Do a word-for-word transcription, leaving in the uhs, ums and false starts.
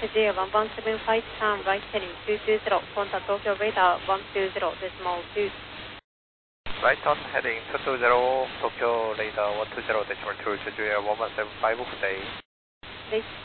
J one one seven five turn right heading two two zero, contact Tokyo radar one two zero decimal two. Right turn heading two two zero, Tokyo radar one two zero decimal two, J one one seven five, good day. Good day.